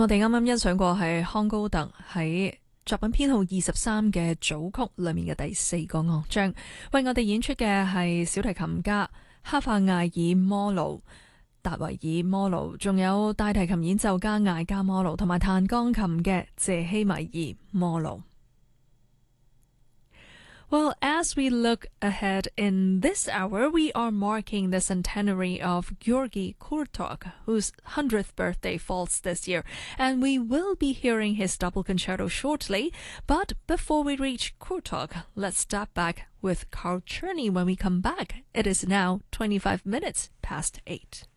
我哋啱啱欣賞過係康高特喺作品編號23嘅組曲裏面嘅第4個樂章，為我哋演出嘅係小提琴家哈法艾爾摩魯、達維爾摩魯，仲有大提琴演奏家艾加摩魯同埋彈鋼琴嘅謝希米爾摩魯。Well, as we look ahead in this hour, we are marking the centenary of Georgy Kurtok, whose 100th birthday falls this year, and we will be hearing his double concerto shortly. But before we reach Kurtok, let's step back with Carl Czerny when we come back. It is now 25 minutes past 8.